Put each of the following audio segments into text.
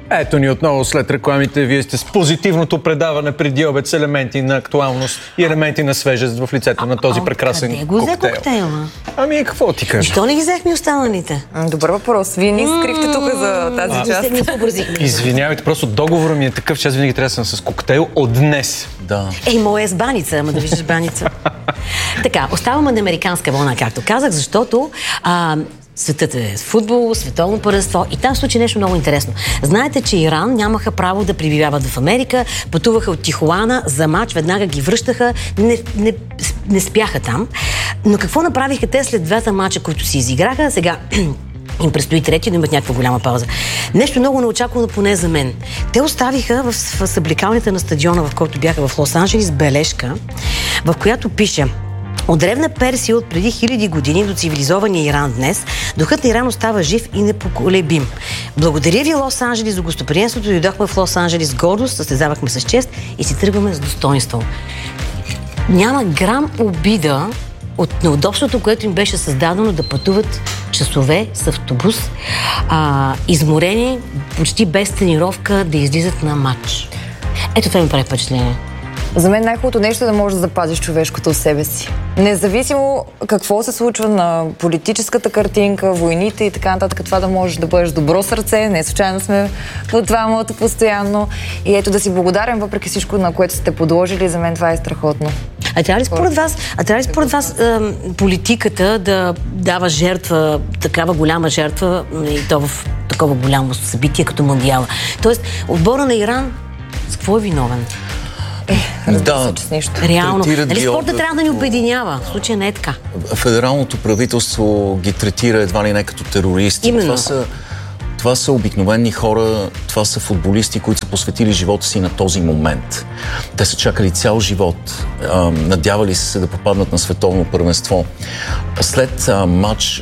Ето ни отново след рекламите. Вие сте с позитивното предаване преди обед с елементи на актуалност и елементи на свежест в лицето на този прекрасен къде го взе коктейла? Ами, какво ти кажа? Защо не ги взехме останалите? Добър въпрос. Вие ни скрихте тук за тази част. Извинявайте, просто договорът ми е такъв, че аз винаги трябва да съм с коктейл от днес. Да. Моя е с баница, ама да виждаш баница. Така, оставаме на американска вълна, както казах, защото светът е футбол, световно първенство и там случи нещо много интересно. Знаете, че Иран нямаха право да пребивават в Америка, пътуваха от Тихуана за мач, веднага ги връщаха, не спяха там. Но какво направиха те след двата мача, които си изиграха? Сега им предстои трети, да имат някаква голяма пауза. Нещо много неочаквано, поне за мен. Те оставиха в събликалнята на стадиона, в който бяха в Лос-Анджелис, бележка, в която пише: от древна Персия от преди хиляди години до цивилизования Иран днес, духът на Иран остава жив и непоколебим. Благодаря ви, Лос-Анджелис, за гостоприемството. Дойдохме в Лос-Анджелис гордост, състезавахме с чест и си тръгваме с достоинство. Няма грам обида от неудобството, което им беше създадено да пътуват часове с автобус, изморени, почти без тренировка, да излизат на матч. Ето това ми прави впечатление. За мен най-хубавото нещо е да можеш да запазиш човешкото в себе си. Независимо какво се случва на политическата картинка, войните и така нататък, това да можеш да бъдеш добро сърце, не случайно сме от двамата постоянно. И ето да си благодарен въпреки всичко, на което сте подложили, за мен това е страхотно. А трябва ли според вас политиката да дава жертва, такава голяма жертва, и то в такова голямо събитие като Мондиала? Тоест, отбора на Иран с какво е виновен? Да, с нещо. Реално. Нали спорта трябва да ни обединява? В случая не е така. Федералното правителство ги третира едва ли не като терористи. Именно. Това са обикновени хора, това са футболисти, които са посветили живота си на този момент. Те са чакали цял живот, надявали се да попаднат на световно първенство. След матч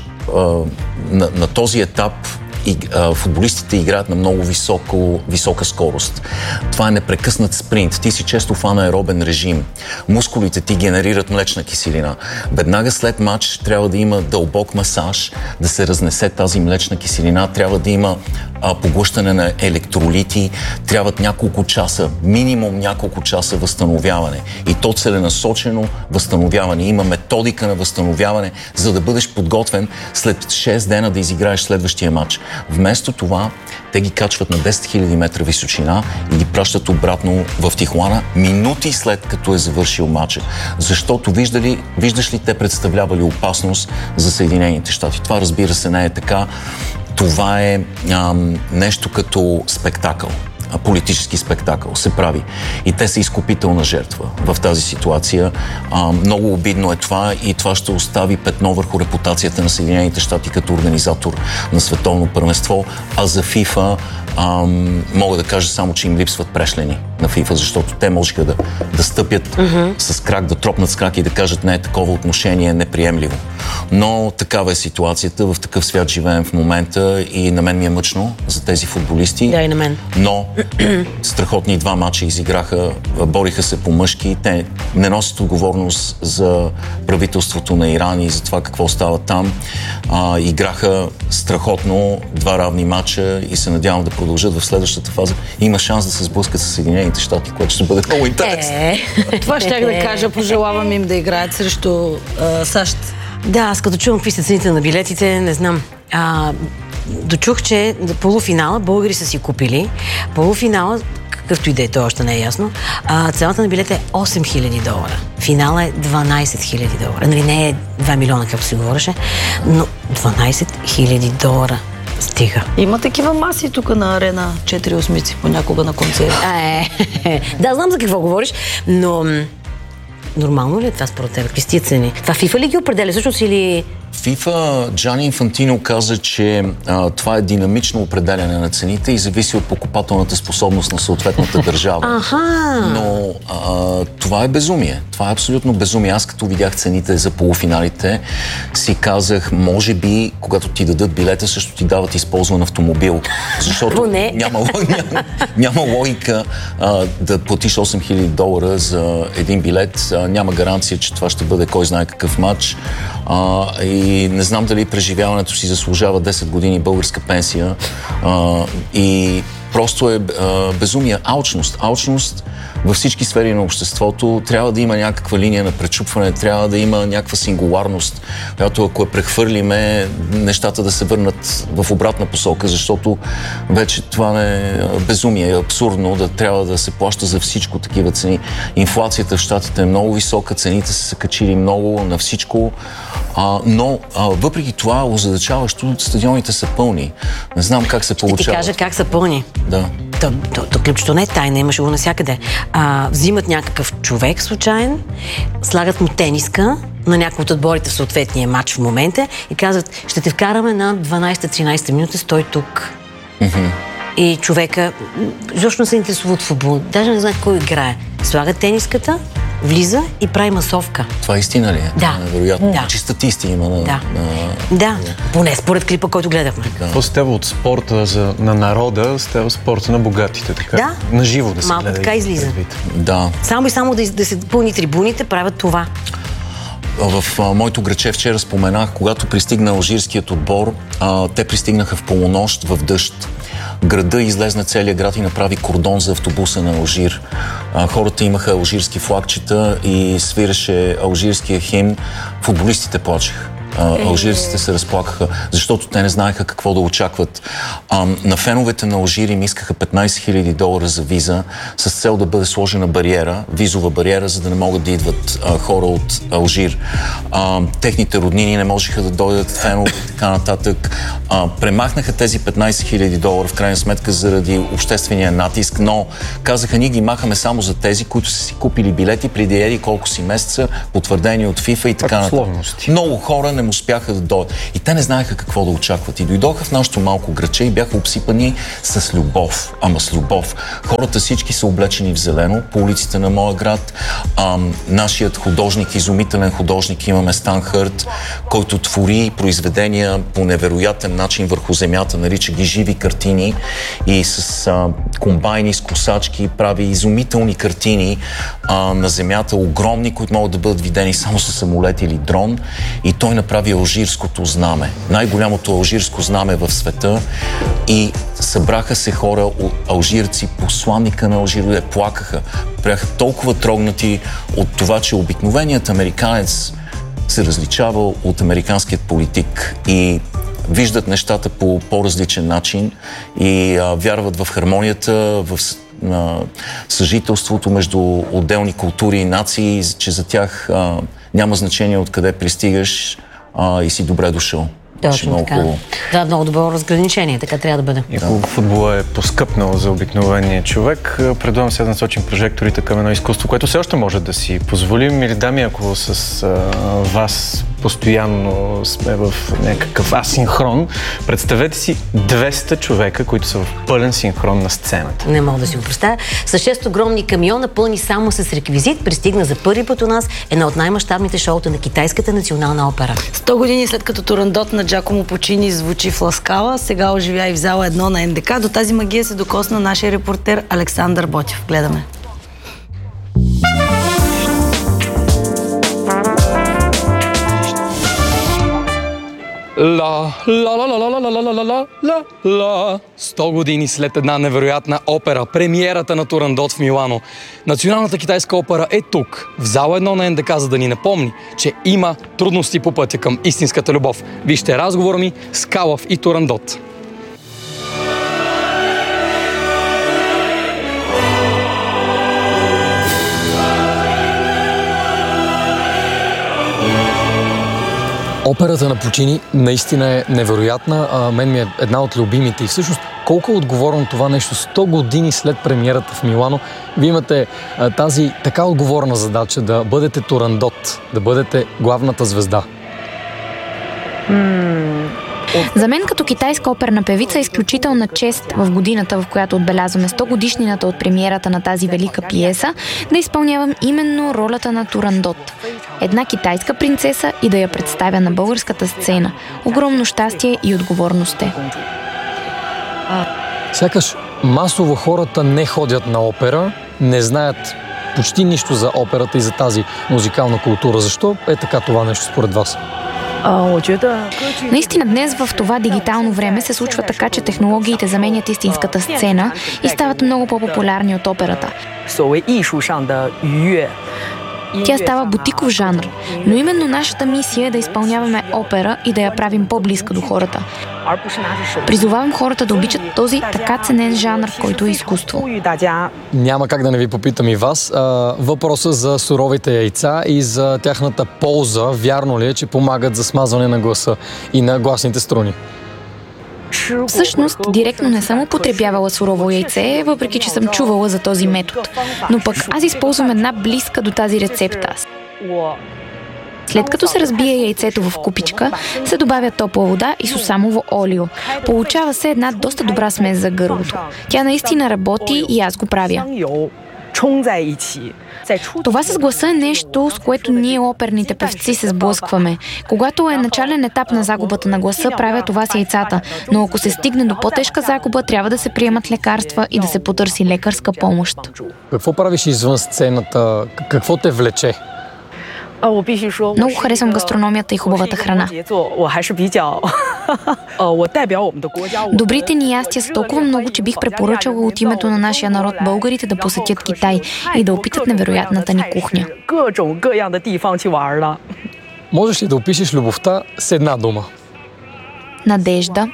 на този етап футболистите играят на много висока скорост. Това е непрекъснат спринт. Ти си често в анаеробен режим. Мускулите ти генерират млечна киселина. Веднага след матч трябва да има дълбок масаж, да се разнесе тази млечна киселина. Трябва да има поглъщане на електролити. Трябват няколко часа, минимум няколко часа възстановяване. И то целенасочено възстановяване. Има методика на възстановяване, за да бъдеш подготвен след 6 дена да изиграеш следващия матч. Вместо това, те ги качват на 10 000 метра височина и ги пращат обратно в Тихуана минути след като е завършил матча. Защото виждаш ли, те представлявали опасност за Съединените щати. Това, разбира се, не е така. Това е нещо като спектакъл. Политически спектакъл се прави. И те са изкупителна жертва в тази ситуация. Много обидно е това и това ще остави петно върху репутацията на Съединените щати като организатор на световно първенство, а за FIFA мога да кажа само, че им липсват прешлени на FIFA, защото те можеха да стъпят с крак, да тропнат с крак и да кажат: не, такова отношение е неприемливо. Но такава е ситуацията, в такъв свят живеем в момента и на мен ми е мъчно за тези футболисти. Да, и на мен. Но страхотни 2 мача изиграха, бориха се по мъжки, те не носят отговорност за правителството на Иран и за това какво става там. Играха страхотно 2 равни мача и се надявам да продължат в следващата фаза. Има шанс да се сблъскат с Съединените щати, което ще бъде много интересно. Това щях да кажа, пожелавам им да играят срещу САЩ. Да, аз като чувам какви са цените на билетите, не знам. Дочух, че полуфинала българи са си купили. Полуфинала, какъвто и да е, то още не е ясно, цената на билета е $8000. Финала е $12,000. Нали, не е 2 милиона, както се говореше, но $12,000. Стига. Има такива маси тук на Арена 4/8 понякога на концерт. Да, знам за какво говориш, но нормално ли е това според теб? Какви сте цени? Това FIFA ли ги определя всъщност или... FIFA, Джани Инфантино каза, че това е динамично определяне на цените и зависи от покупателната способност на съответната държава. Но това е безумие. Това е абсолютно безумие. Аз като видях цените за полуфиналите, си казах, може би, когато ти дадат билета, също ти дават използван автомобил. Защото няма логика да платиш $8000 за един билет. Няма гаранция, че това ще бъде кой знае какъв матч. И не знам дали преживяването си заслужава 10 години българска пенсия и просто е безумие. Алчност във всички сфери на обществото. Трябва да има някаква линия на пречупване, трябва да има някаква сингуларност, която ако я прехвърлиме, нещата да се върнат в обратна посока, защото вече това не е безумие, е абсурдно да трябва да се плаща за всичко такива цени. Инфлацията в щатите е много висока, цените са качили много на всичко, но въпреки това озадачаващо стадионите са пълни. Не знам как се получава. Ще ти кажа как са пълни. Да. То клипчето не е тайна, имаше го навсякъде. Взимат някакъв човек случайен, слагат му тениска на някой от отборите в съответния матч в момента и казват, ще те вкараме на 12-13 минути, стой тук. И човека изобщо не се интересува от футбол. Даже не знае кой играе. Слага тениската, влиза и прави масовка. Това истина ли е? Да. Вероятно. Да. Че статисти има Да. Поне според клипа, който гледахме. Какво става от спорта на народа, става спорта на богатите, така? Да. На живо да се малко гледа. Така излиза. Да. Само и само да се пълни трибуните, правят това. В моето граче вчера споменах, когато пристигна алжирският отбор, те пристигнаха в полунощ, в дъжд. Града излезна целият град и направи кордон за автобуса на Алжир. Хората имаха алжирски флагчета и свиреше алжирския химн. Футболистите плачеха. Алжирците се разплакаха, защото те не знаеха какво да очакват. На феновете на Алжир им искаха $15 000 за виза, с цел да бъде сложена бариера, визова бариера, за да не могат да идват хора от Алжир. Техните роднини не можеха да дойдат, фенове и така нататък. Премахнаха тези $15 000 в крайна сметка заради обществения натиск, но казаха, ние ги махаме само за тези, които са си купили билети преди колко си месеца, потвърдени от FIFA и така нататък. Много хора не успяха да дойдат. И те не знаеха какво да очакват. И дойдоха в нашото малко граче и бяха обсипани с любов. Ама с любов. Хората всички са облечени в зелено по улиците на моя град. Нашият художник, изумителен художник, имаме Стан Хърт, който твори произведения по невероятен начин върху земята, нарича ги живи картини и с комбайни, с косачки прави изумителни картини на земята, огромни, които могат да бъдат видени само с самолет или дрон. И той направи алжирското знаме. Най-голямото алжирско знаме в света и събраха се хора, алжирци, посланника на Алжир, плакаха. Бяха толкова трогнати от това, че обикновеният американец се различава от американският политик и виждат нещата по по-различен начин и вярват в хармонията, в съжителството между отделни култури и нации, че за тях няма значение откъде пристигаш и си добре дошъл. Точно така. Да, много добро разграничение, така трябва да бъде. И ако футбола е поскъпнал за обикновения човек, предлагам сега да насочим прожекторите към едно изкуство, което все още може да си позволим. Или дами, ако с вас постоянно сме в някакъв асинхрон, представете си 200 човека, които са в пълен синхрон на сцената. Не мога да си го представя. С 6 огромни камиона, пълни само с реквизит, пристигна за първи път у нас една от най-мащабните шоута на Китайската национална опера. 100 години след като Турандот на Джакомо Пучини звучи в Ласкала, сега оживя и в зала 1 на НДК. До тази магия се докосна нашия репортер Александър Ботев. Гледаме. Ла, ла, ла, ла, ла, ла, ла, ла, ла, ла, ла, ла. 100 години след една невероятна опера, премиерата на Турандот в Милано. Националната китайска опера е тук, в зала 1 на НДК, за да ни напомни, че има трудности по пътя към истинската любов. Вижте разговора ми с Калъв и Турандот. Операта на Пучини наистина е невероятна. Мен ми е една от любимите. И всъщност, колко е отговорно това нещо 100 години след премиерата в Милано, вие имате тази така отговорна задача да бъдете Турандот, да бъдете главната звезда. За мен като китайска оперна певица е изключителна чест в годината, в която отбелязваме 100 годишнината от премиерата на тази велика пиеса, да изпълнявам именно ролята на Турандот. Една китайска принцеса и да я представя на българската сцена. Огромно щастие и отговорност е. Сякаш масово хората не ходят на опера, не знаят почти нищо за операта и за тази музикална култура. Защо е така това нещо според вас? Наистина днес в това дигитално време се случва така, че технологиите заменят истинската сцена и стават много по-популярни от операта. Тя става бутиков жанр, но именно нашата мисия е да изпълняваме опера и да я правим по-близка до хората. Призовавам хората да обичат този така ценен жанр, който е изкуство. Няма как да не ви попитам и вас. Въпроса за суровите яйца и за тяхната полза, вярно ли е, че помагат за смазване на гласа и на гласните струни? Всъщност, директно не съм употребявала сурово яйце, въпреки че съм чувала за този метод. Но пък аз използвам една близка до тази рецепта. След като се разбие яйцето в купичка, се добавя топла вода и сусамово олио. Получава се една доста добра смес за гърлото. Тя наистина работи и аз го правя. Това с гласа е нещо, с което ние оперните певци се сблъскваме. Когато е начален етап на загубата на гласа, правя това с яйцата, но ако се стигне до по-тежка загуба, трябва да се приемат лекарства и да се потърси лекарска помощ. Какво правиш извън сцената? Какво те влече? Много харесвам гастрономията и хубавата храна. Добрите ни ястия са толкова много, че бих препоръчала от името на нашия народ българите да посетят Китай и да опитат невероятната ни кухня. Можеш ли да опишеш любовта с една дума? Надежда.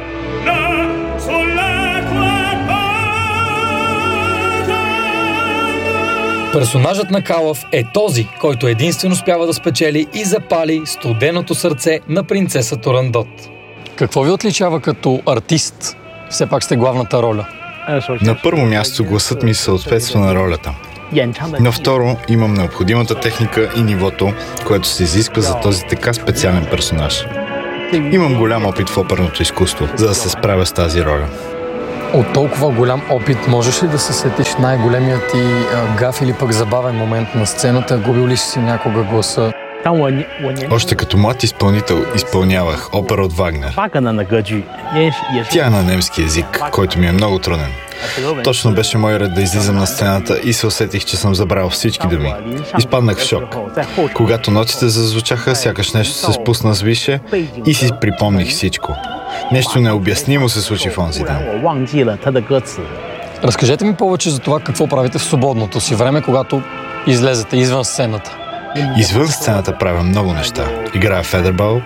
Персонажът на Калъв е този, който единствено успява да спечели и запали студеното сърце на принцеса Турандот. Какво ви отличава като артист? Все пак сте главната роля. На първо място гласът ми съответства на ролята. На второ, имам необходимата техника и нивото, което се изисква за този така специален персонаж. Имам голям опит в оперното изкуство, за да се справя с тази роля. От толкова голям опит, можеш ли да се сетиш най-големият ти гаф или пък забавен момент на сцената? Губил ли си някога гласа? Още като млад изпълнител изпълнявах опера от Вагнер. Тя е на немски език, който ми е много труден. Точно беше мой ред да излизам на сцената и се усетих, че съм забравил всички думи. Изпаднах в шок. Когато нотите зазвучаха, сякаш нещо се спусна с више и си припомних всичко. Нещо необяснимо се случи в онзи ден. Разкажете ми повече за това какво правите в свободното си време, когато излезете извън сцената. Извън сцената правя много неща. Играя федербал,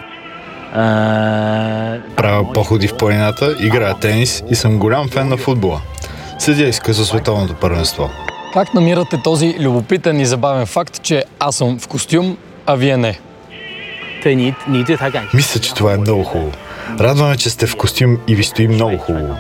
правя походи в планината, играя тенис и съм голям фен на футбола. Следя изкъсо световното първенство. Как намирате този любопитен и забавен факт, че аз съм в костюм, а вие не? Мисля, че това е много хубаво. Радваме, че сте в костюм и ви стои много хубаво.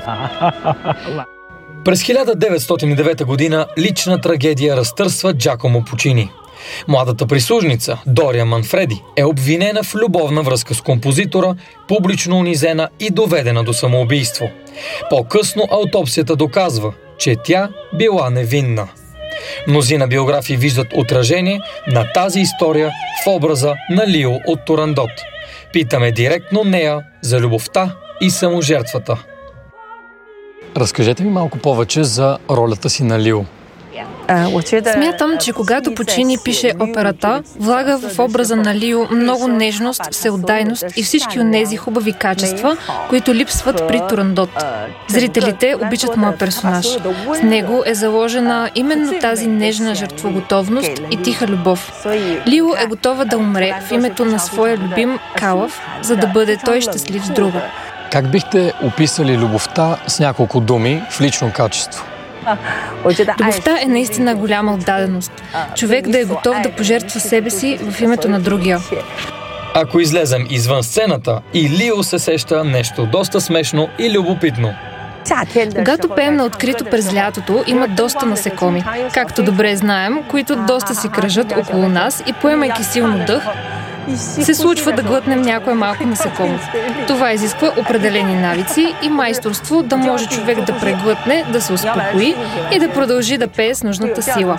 През 1909 година лична трагедия разтърсва Джакомо Пучини. Младата прислужница Дория Манфреди е обвинена в любовна връзка с композитора, публично унизена и доведена до самоубийство. По-късно аутопсията доказва, че тя била невинна. Мнозина биографии виждат отражение на тази история в образа на Лио от Турандот. Питаме директно нея за любовта и саможертвата. Разкажете ми малко повече за ролята си на Лио. Смятам, че когато Пучини пише операта, влага в образа на Лио много нежност, всеотдайност и всички онези хубави качества, които липсват при Турандот. Зрителите обичат моя персонаж. С него е заложена именно тази нежна жертвоготовност и тиха любов. Лио е готова да умре в името на своя любим Калъв, за да бъде той щастлив с друга. Как бихте описали любовта с няколко думи в лично качество? Любовта е наистина голяма отдаденост. Човек да е готов да пожертва себе си в името на другия. Ако излезем извън сцената, и Лио се сеща нещо доста смешно и любопитно. Когато пеем на открито през лятото, има доста насекоми, както добре знаем, които доста си кръжат около нас и поемайки силно дъх, се случва да глътнем някое малко насекомо. Това изисква определени навици и майсторство да може човек да преглътне, да се успокои и да продължи да пее с нужната сила.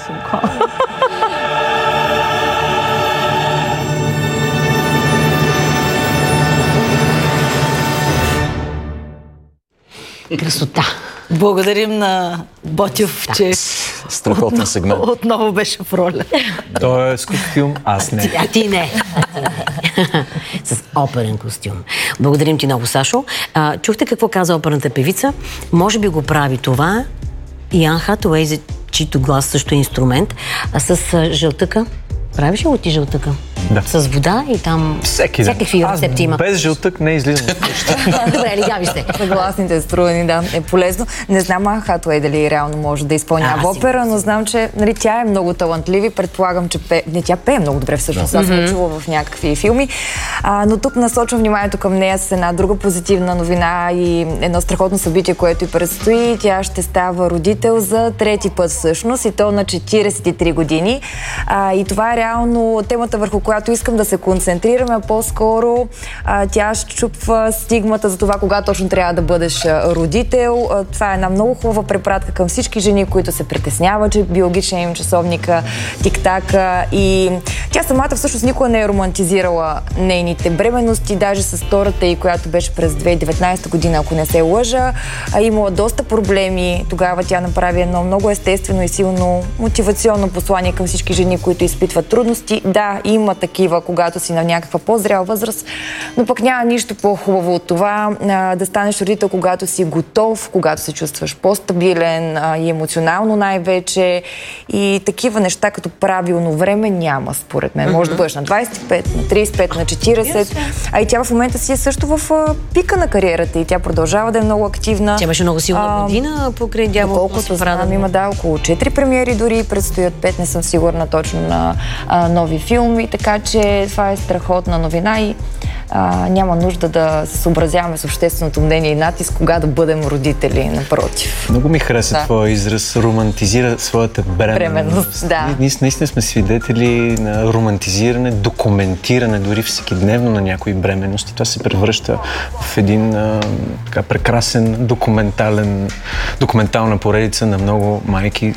Красота! Благодарим на Ботев, че страхотен сегмент. Отново беше в роля. Той е с костюм, аз не. А ти не. с оперен костюм. Благодарим ти много, Сашо. Чухте какво каза оперната певица? Може би го прави това и Ан Хатуей, чийто глас също е инструмент, с жълтъка. Правиш ли го ти жълтъка? Да. С вода и там всякакви рецепти има. Без жълтък не излизам. Добре, лигави сте. Съгласните струвани, да, е полезно. Не знам Ан Хатуей дали реално може да изпълнява опера, но знам, че тя е много талантлива и предполагам, че тя пее много добре всъщност. Аз съм чула в някакви филми. Но тук насочвам вниманието към нея с една друга позитивна новина и едно страхотно събитие, което й предстои. Тя ще става родител за трети път всъщност и то на 43 години. И това е реално темата, върху която искам да се концентрираме. По-скоро тя щупва стигмата за това, кога точно трябва да бъдеш родител. Това е една много хубава препратка към всички жени, които се притесняват, че биологичният им часовник тик-така. И тя самата всъщност никога не е романтизирала нейните бременности, даже с втората й, която беше през 2019 година, ако не се лъжа. Имала доста проблеми. Тогава тя направи едно много естествено и силно мотивационно послание към всички жени, които изпитват трудности. Да, има такива, когато си на някаква по-зряла възраст, но пък няма нищо по-хубаво от това да станеш родител, когато си готов, когато се чувстваш по-стабилен и емоционално най-вече. И такива неща като правилно време няма, според мен. Може да бъдеш на 25, на 35, на 40. А и тя в момента си е също в пика на кариерата и тя продължава да е много активна. Тя беше много силна година покрай Дявол. Колкото знам, има около 4 премиери дори, предстоят 5, не съм сигурна точно на нови филми, така че това е страхотна новина и няма нужда да се съобразяваме с общественото мнение и натиск, кога да бъдем родители, напротив. Много ми хареса твоя израз, романтизира своята бременност. Да. Ние наистина сме свидетели на романтизиране, документиране, дори всекидневно на някои бременности. Това се превръща в един прекрасен документална поредица на много майки,